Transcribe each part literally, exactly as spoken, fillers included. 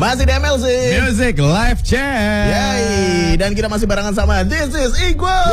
Masih di M L C Music Live Chat. Yay. Dan kita masih barengan sama This Is Equal.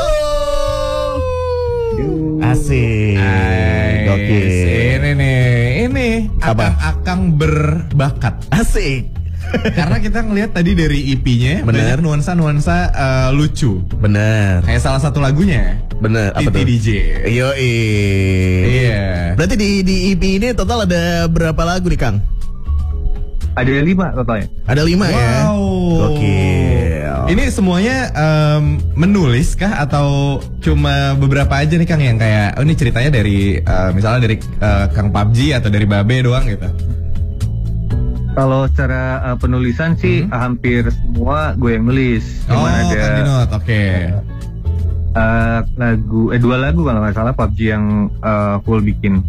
Asik. Oke. Ini nih, ini apa? Akang berbakat. Asik. Karena kita ngelihat tadi dari E P-nya banyak nuansa-nuansa uh, lucu. Bener. Kayak salah satu lagunya. Bener. Apa tuh? T T D J. Yoi. Iya. Berarti di di E P ini total ada berapa lagu nih, Kang? Ada lima totalnya. Ada lima wow. ya. Oke. Ini semuanya um, menulis kah atau cuma beberapa aja nih Kang yang kayak oh ini ceritanya dari uh, misalnya dari uh, Kang P U B G atau dari Babe doang gitu? Kalau secara uh, penulisan sih hmm. hampir semua gue yang nulis. Oh, Cuman ada oke. Okay. Uh, lagu, eh dua lagu kalau nggak salah P U B G yang uh, full bikin.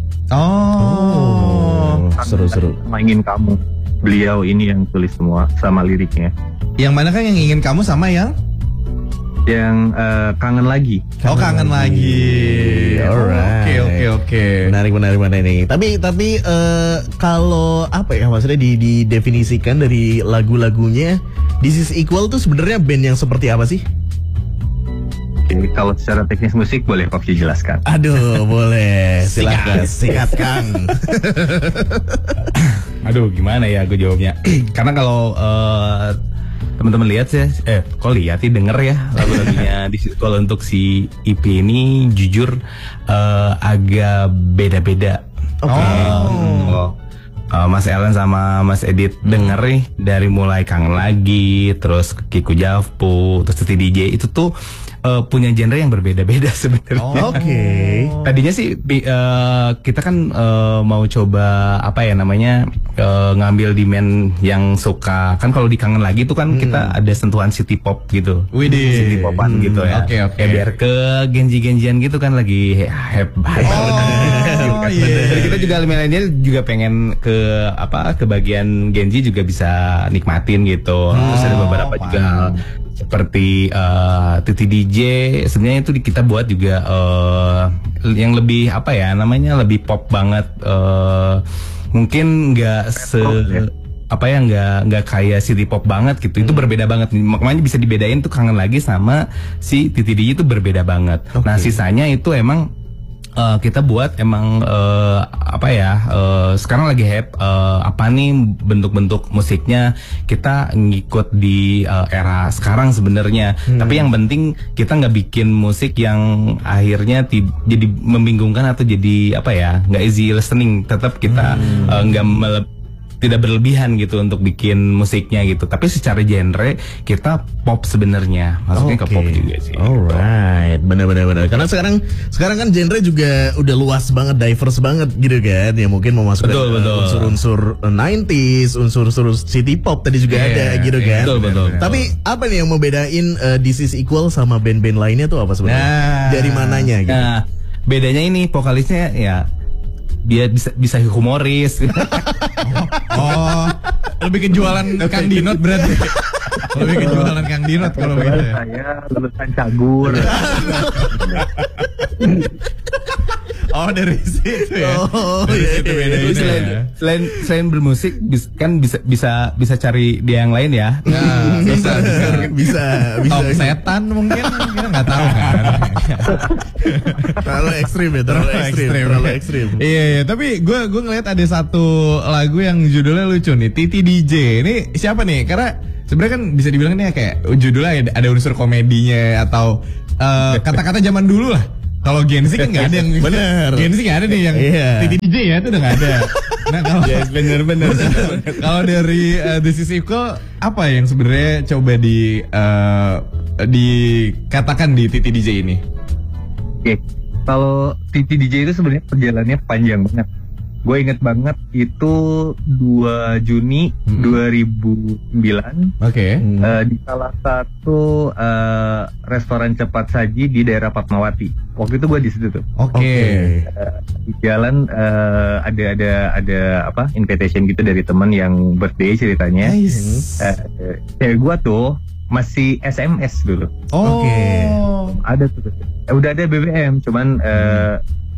Oh, seru-seru. Sama Ingin Kamu. Beliau ini yang tulis semua sama liriknya. Yang mana kan yang ingin kamu sama yang? Yang uh, kangen lagi. Oh kangen, kangen lagi. lagi. Alright. Oke oke oke. Menarik menarik menarik nih. Tapi tapi uh, kalau apa ya maksudnya di didefinisikan dari lagu-lagunya This Is Equal tuh sebenarnya band yang seperti apa sih? Oke, kalau secara teknis musik boleh P U B G jelaskan. Aduh boleh. Silakan sikat Kang. Aduh gimana ya gue jawabnya. Karena kalau uh, teman-teman lihat sih, eh kalau lihat sih denger ya lagu-lagunya di kalau untuk si E P ini jujur uh, agak beda-beda. Oke. Okay. Uh, uh, Mas Ellen sama Mas Edit hmm. denger nih dari mulai Kangen Lagi, terus Kiku Javpu, terus T T D J itu tuh Uh, punya genre yang berbeda-beda sebenarnya. Oh, Oke. Okay. Tadinya sih uh, kita kan uh, mau coba apa ya namanya uh, ngambil demand yang suka kan kalau di Kangen Lagi tuh kan hmm. kita ada sentuhan city pop gitu. Widih. City popan hmm. gitu ya. Oke okay, oke. Okay. Ya biar ke genji-genjian gitu kan lagi hype hype. Oh iya. Yeah. Jadi kita juga milenial juga pengen ke apa ke bagian genji juga bisa nikmatin gitu. Hmm. Terus ada beberapa oh, juga hal seperti uh, T T D J sebenarnya itu kita buat juga uh, yang lebih apa ya namanya lebih pop banget uh, mungkin nggak se ya. apa ya nggak nggak kayak city pop banget gitu hmm. itu berbeda banget makanya bisa dibedain tuh Kangen Lagi sama si T T D J itu berbeda banget. Okay. Nah sisanya itu emang Uh, kita buat emang uh, apa ya uh, sekarang lagi hype uh, apa nih bentuk-bentuk musiknya kita ngikut di uh, era sekarang sebenarnya hmm. tapi yang penting kita nggak bikin musik yang akhirnya ti- jadi membingungkan atau jadi apa ya nggak easy listening tetap kita nggak hmm. uh, mele- tidak berlebihan gitu untuk bikin musiknya gitu tapi secara genre kita pop sebenarnya masuknya okay. ke pop juga sih. Alright, benar-benar benar. Karena sekarang sekarang kan genre juga udah luas banget, diverse banget gitu kan. Ya mungkin memasukkan betul, betul. unsur-unsur sembilan puluh, unsur-unsur city pop tadi juga yeah, ada gitu yeah, kan. Betul betul. Tapi apa nih yang membedain uh, This Is Equal sama band-band lainnya tuh apa sebenarnya? Nah, dari mananya gitu? Nah, bedanya ini vokalisnya ya dia bisa bisa humoris. Oh, lebih ke jualan Kang Dinot berarti. Lebih ke jualan Kang Dinot kalau begitu ya. Saya lulusan Cagur. Oh dari situ ya. Oh dari iya. Situ beda iya. Selain, ya. selain selain bermusik bis, kan bisa bisa bisa cari dia yang lain ya. Nah, bisa bisa bisa bisa. Tom setan mungkin kita nggak tahu kan. Terlalu ekstrim ya, terlalu ekstrim, terlalu ekstrim. Iya iya, tapi gue gue ngeliat ada satu lagu yang judulnya lucu nih, T T D J. Ini siapa nih? Karena sebenarnya kan bisa dibilang nih kayak judulnya ada unsur komedinya atau uh, kata-kata zaman dulu lah. Kalau Gen Z kan nggak ada yang bener. Gen Z nggak ada nih yang yeah. T T D J ya itu udah nggak ada. Nah kalau yes, bener bener. kalau dari uh, This Is Equal apa yang sebenarnya coba di uh, dikatakan di T T D J ini? Oke, okay. Kalau T T D J itu sebenarnya perjalanannya panjang banget. Gue inget banget itu dua Juni mm-hmm. dua ribu sembilan. Oke. Okay. Uh, di salah satu uh, restoran cepat saji di daerah Fatmawati. Waktu itu gue di situ tuh. Oke. Okay. Uh, di jalan uh, ada ada ada apa invitation gitu dari teman yang birthday ceritanya. Nice. Uh, uh, gue tuh masih S M S dulu. Oh. Oke. Okay. Ada tuh. Uh, udah ada B B M, cuman. Uh,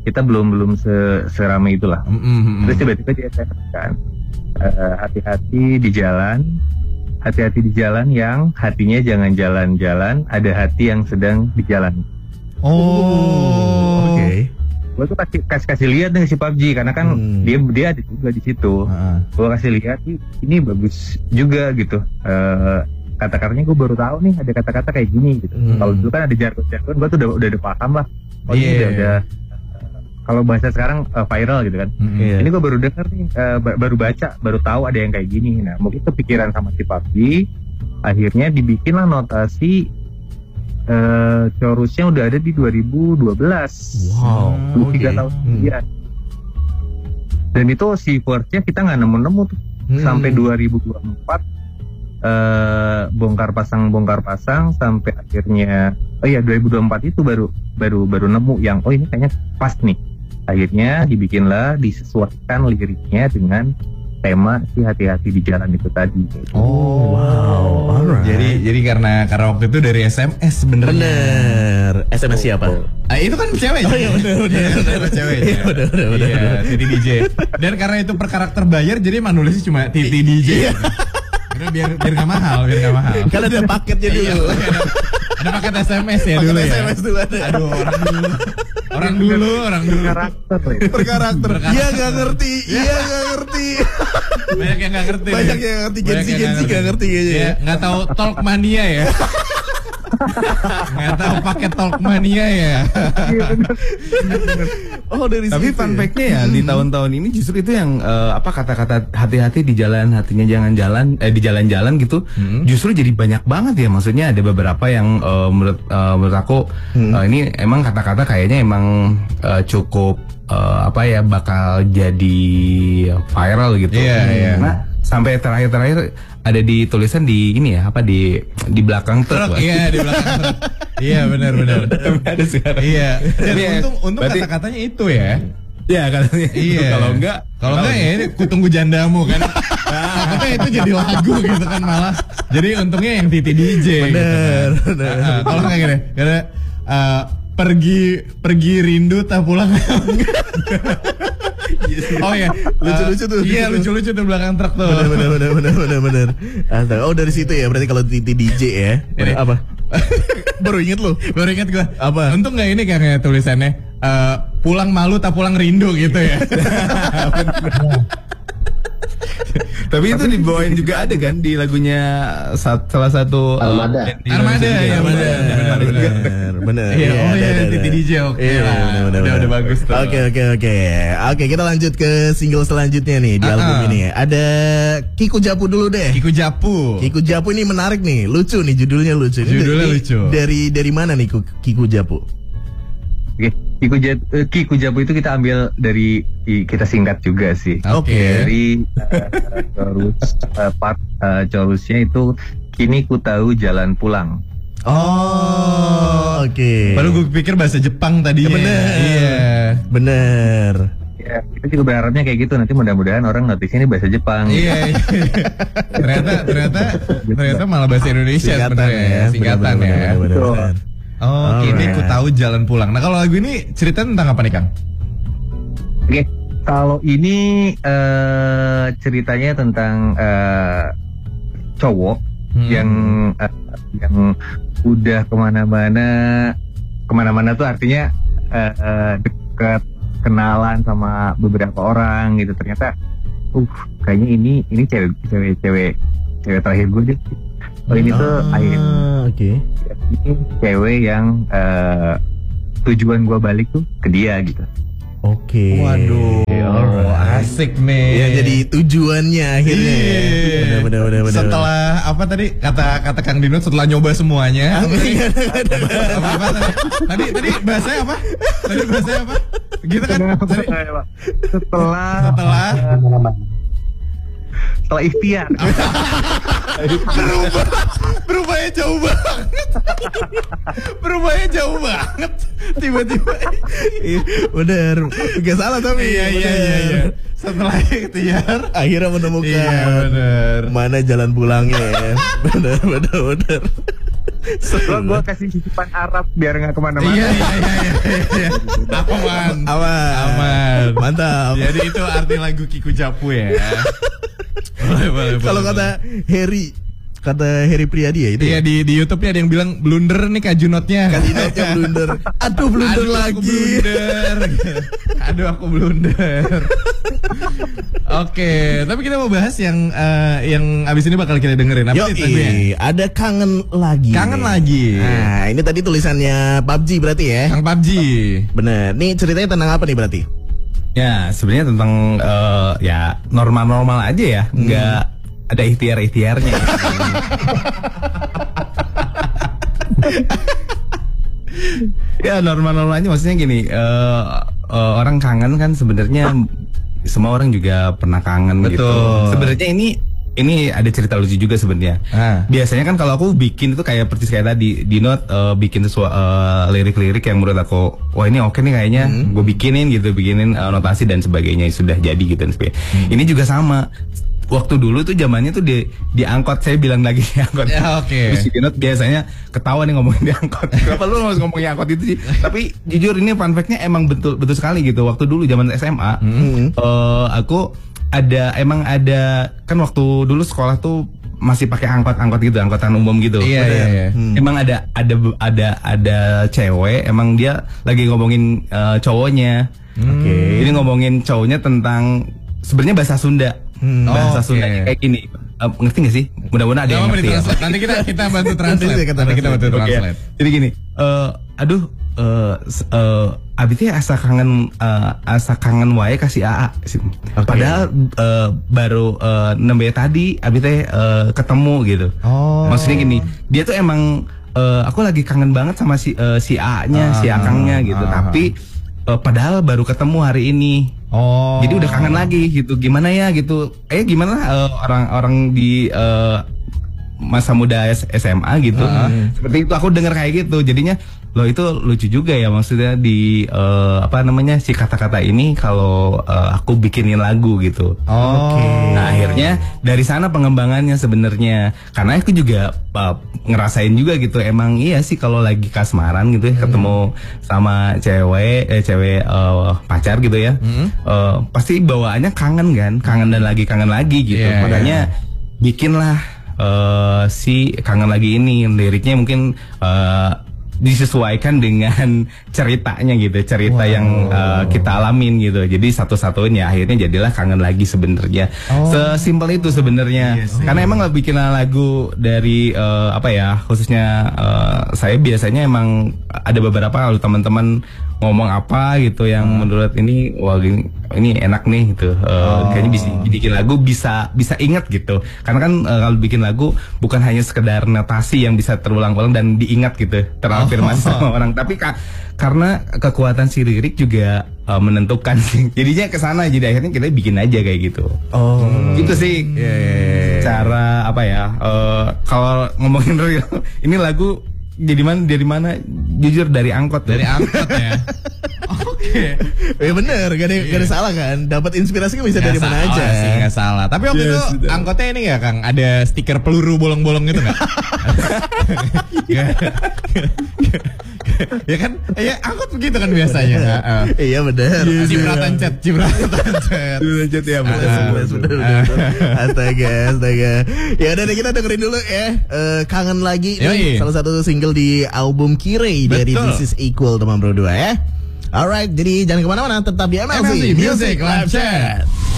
kita belum belum se seramai itulah. Mm-hmm. Terus tiba-tiba dia kan uh, hati-hati di jalan, hati-hati di jalan yang hatinya jangan jalan-jalan, ada hati yang sedang di jalan. Oh, oke. Okay. Gue tuh kasih kasih, kasih lihat nih si P U B G karena kan hmm. dia dia ada juga di situ. Uh-huh. Gue kasih lihat ini bagus juga gitu. Uh, kata-katanya gue baru tahu nih ada kata-kata kayak gini gitu. Hmm. Kalau dulu kan ada jargon-jargon, gue tuh udah udah, udah paham lah. Oh yeah. Ini udah, udah kalau bahasa sekarang uh, viral gitu kan. Mm-hmm. Yeah. Ini gue baru dengar nih, uh, baru baca, baru tahu ada yang kayak gini. Nah, mungkin kepikiran sama si P U B G, akhirnya dibikinlah notasi uh, chorusnya udah ada di dua ribu dua belas. Wow. dua puluh tiga okay. tahun kemudian. Hmm. Dan itu si chordsnya kita nggak nemu-nemu tuh. Hmm. Sampai dua ribu dua puluh empat uh, bongkar pasang bongkar pasang sampai akhirnya oh iya dua ribu dua puluh empat itu baru baru baru nemu yang oh ini kayaknya pas nih. Akhirnya dibikinlah, disesuaikan liriknya dengan tema si hati-hati di jalan itu tadi. Oh wow, alright. Jadi jadi karena karena waktu itu dari S M S sebenarnya. Bener. S M S siapa? Ah, itu kan cewek. Oh iya bener bener. Itu cewek. Iya bener bener bener. Iya, Titi D J. Dan karena itu per karakter bayar, jadi emang nulisnya cuma Titi D J. Karena biar biar nggak mahal, biar nggak mahal. Karena ada paketnya dulu. Ada paket S M S ya paket dulu S M S ya. dulu ada. Aduh, orang dulu. Orang dulu, orang dulu. Karakter. Per karakter. Iya nggak ngerti. Iya nggak ngerti. Banyak yang nggak ngerti. Banyak yang ngerti. Gensi Gensi nggak ngerti kayaknya. Ya, nggak tahu Talk Mania ya. Nggak tahu paket Talk Mania ya. Oh dari tapi situ fun ya? fact-nya ya, di tahun-tahun ini justru itu yang uh, apa kata-kata hati-hati di jalan, hatinya jangan jalan, eh di jalan-jalan gitu, hmm. justru jadi banyak banget ya. Maksudnya ada beberapa yang uh, menurut uh, menurut aku hmm. uh, ini emang kata-kata kayaknya emang uh, cukup uh, apa ya bakal jadi viral gitu. Iya, hmm. iya. Nah, sampai terakhir-terakhir ada di tulisan di ini ya apa di di belakang truk. Iya di belakang truk. Iya benar benar. Ada sekarang. Iya. Dan ya, untung untung berarti, kata-katanya itu ya. Iya katanya. Iya. Kalau enggak kalau enggak ya ini kutunggu jandamu kan. Takutnya itu jadi lagu gitu kan malah. Jadi untungnya yang Titi D J. Bener. Gitu kan. Bener. Uh, kalau enggak gini, karena uh, pergi pergi rindu tak pulang. Oh ya, lucu-lucu tuh. Iya, lucu-lucu tuh belakang truk tuh. Bener bener bener bener bener bener. Oh dari situ ya, berarti kalau Titi D J ya. Ini apa? Baru inget lu? Baru inget gua. Apa? Untung nggak ini kayak tulisannya uh, pulang malu tak pulang rindu gitu ya. Tapi itu dibawain juga ada kan di lagunya sat, salah satu Armada. Uh, Armada ya benar. Benar benar. Iya, oh iya Titi D J oke lah. Udah udah bagus tuh. Oke oke oke. Oke, kita lanjut ke single selanjutnya nih di album ini ya. Ada Kiku Japu dulu deh. Kiku Japu. Kiku Japu ini menarik nih, lucu nih judulnya lucu. Judulnya lucu. Dari dari mana nih Kiku Japu? Oke, Kiku Japu, uh, Kiku Japu itu kita ambil dari kita singkat juga sih. Oke. Okay. Dari uh, chorus uh, part uh, chorusnya itu kini ku tahu jalan pulang. Oh, oke. Okay. Baru gue pikir bahasa Jepang tadinya. Ya, bener. Iya, bener. Ya, kita juga berharapnya kayak gitu. Nanti mudah-mudahan orang notice ini bahasa Jepang. Iya. ternyata ternyata ternyata malah bahasa Indonesia singkatan ya. Singkatan bener, ya. bener, bener, bener, bener. Oh, kini ku tahu jalan pulang. Nah, kalau lagu ini cerita tentang apa nih, Kang? Oke, okay. Kalau ini uh, ceritanya tentang uh, cowok hmm. yang uh, yang udah kemana-mana, kemana-mana tuh artinya uh, uh, dekat kenalan sama beberapa orang gitu. Ternyata, uh, kayaknya ini ini cewek cewek cewek cewek terakhir gue deh. Oh ini oh, tuh akhir. Oke. Okay. Ini cewek yang uh, tujuan gue balik tuh ke dia gitu. Oke. Okay. Waduh. Alright. Asik nih. Ya jadi tujuannya akhirnya. Bener, bener, bener, bener, setelah bener. Apa tadi kata kata Kang Dinut setelah nyoba semuanya. apa, apa, tadi? tadi tadi bahasanya apa? Tadi bahasanya apa? Gitu kan? Tadi, setelah setelah setelah ikhtiar. berubah berubahnya jauh banget berubahnya jauh banget tiba-tiba bener gak salah tapi iya iya iya, iya. Setelah ikhtiar akhirnya menemukan iya, bener. mana jalan pulangnya ya. bener bener bener Gue gue kasih titipan Arab biar nggak kemana-mana. Iya iya iya iya. iya. Aman, Aman. aman, Mantap. Jadi itu arti lagu Kiku Japu ya. Boleh boleh. Kalau kata Harry, kata Harry Priadi ya itu. Iya, di di YouTube-nya ada yang bilang blunder nih Kak Junotnya. Kak Junotnya blunder. Aduh blunder Aduh, lagi. Aku blunder. Aduh aku blunder. Oke, tapi kita mau bahas yang uh, yang abis ini bakal kita dengerin. Apa Yoi, nih? ada kangen lagi. Kangen nih. lagi. Nah, ini tadi tulisannya P U B G berarti ya. Kang P U B G. Bener. Nih ceritanya tentang apa nih berarti? Ya sebenarnya tentang uh, ya normal-normal aja ya, Hmm. nggak ada ikhtiar-ikhtiarnya. Ya normal-normal aja, maksudnya gini, uh, uh, orang kangen kan sebenarnya semua orang juga pernah kangen. Betul. Gitu. Sebenarnya ini ini ada cerita lucu juga sebenarnya. Ah. Biasanya kan kalau aku bikin itu kayak persis kayak tadi, Dino uh, bikin sesuatu uh, lirik-lirik yang menurut aku, wah ini oke nih kayaknya, hmm. gue bikinin gitu, bikinin uh, notasi dan sebagainya, sudah jadi gitu dan sebagainya. Hmm. Ini juga sama. Waktu dulu tuh zamannya tuh di di angkot, saya bilang lagi di angkot. Ya, oke. Terus si Dino biasanya ketawa nih ngomongin di angkot. Kenapa lu harus ngomongin angkot itu sih? Tapi jujur ini fun fact-nya emang betul betul sekali gitu. Waktu dulu zaman S M A, hmm. uh, aku ada emang ada kan waktu dulu sekolah tuh masih pakai angkot-angkot gitu, angkotan umum gitu. Iya, iya, iya. Hmm. Emang ada ada ada ada cewek, emang dia lagi ngomongin uh, cowoknya. Oke. Okay. Jadi ngomongin cowoknya tentang sebenarnya bahasa Sunda. Hmm. Bahasa oh, Sunda okay. kayak gini. Uh, ngerti gak sih? Mudah-mudahan ada yang ngerti ya. Nanti kita kita bantu translate. Nanti kita bantu translate. Okay. Jadi gini, uh, aduh Uh, uh, abis asa kangen uh, asa kangen wae kasih A A. Okay. Padahal uh, baru uh, nembe tadi abis uh, ketemu gitu. Oh. Maksudnya gini, dia tuh emang uh, aku lagi kangen banget sama si uh, si A-nya, ah, si Akangnya gitu. Ah, Tapi uh, padahal baru ketemu hari ini. Oh. Jadi udah kangen lagi gitu. Gimana ya gitu? Eh gimana uh, orang-orang di uh, masa muda S M A gitu. Uh. Seperti itu aku dengar kayak gitu. Jadinya loh itu lucu juga ya, maksudnya di uh, apa namanya si kata-kata ini kalau uh, aku bikinin lagu gitu. Oh. Okay. Nah akhirnya dari sana pengembangannya sebenarnya, karena aku juga uh, ngerasain juga gitu. Emang iya sih kalau lagi kasmaran gitu ya, hmm. ketemu sama cewek, eh cewek uh, pacar gitu ya, hmm. uh, pasti bawaannya kangen kan, kangen dan lagi kangen lagi gitu. Yeah, makanya yeah. bikinlah uh, si kangen lagi ini, liriknya mungkin uh, disesuaikan dengan ceritanya gitu, cerita wow. yang uh, kita alamin gitu. Jadi satu-satunya akhirnya jadilah kangen lagi sebenarnya. Oh. Sesimpel itu sebenarnya. Yes, karena yes. emang bikin lagu dari uh, apa ya, khususnya uh, saya biasanya emang ada beberapa kalau teman-teman ngomong apa gitu yang hmm. menurut ini wah gini, ini enak nih gitu. Uh, oh. Kayaknya bisa bikin lagu bisa bisa ingat gitu. Karena kan uh, kalau bikin lagu bukan hanya sekedar notasi yang bisa terulang-ulang dan diingat gitu, terafirmasi oh. sama orang. Tapi ka karena kekuatan si lirik juga uh, menentukan sih. Jadinya kesana, jadi akhirnya kita bikin aja kayak gitu. Oh. Gitu sih. Yeah, yeah, yeah. Cara apa ya? Uh, kalau ngomongin real, ini lagu jadi mana dari mana? Jujur dari angkot. Dari angkot ya. Oke. Ya bener, gak ada, gak ada salah kan. Dapat inspirasi kan bisa gak dari mana aja. Sih, gak salah. Tapi waktu yes, itu sudah. Angkotnya ini gak Kang? Ada stiker peluru bolong-bolong gitu gak? Ya kan? Ya angkot begitu kan biasanya. Uh, iya bener. Yes, cipratan cat, cipratan cat. Cipratan cat ya bener. Uh, bener, bener. Astaga, astaga. Ya udah kita dengerin dulu ya. Uh, kangen lagi nih, salah satu single di album Kirei dari This Is Equal teman berdua ya. Alright, jadi jangan kemana-mana, tetap di M L C, M L C Music Live Chat.